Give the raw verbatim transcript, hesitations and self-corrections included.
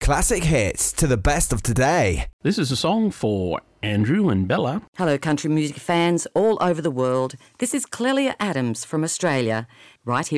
Classic hits to the best of today. This is a song for Andrew and Bella. Hello, country music fans all over the world. This is Clelia Adams from Australia, right here